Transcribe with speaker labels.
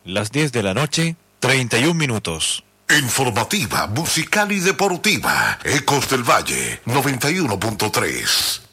Speaker 1: Las 10 de la noche, 31 minutos.
Speaker 2: Informativa, musical y deportiva. Ecos del Valle, 91.3.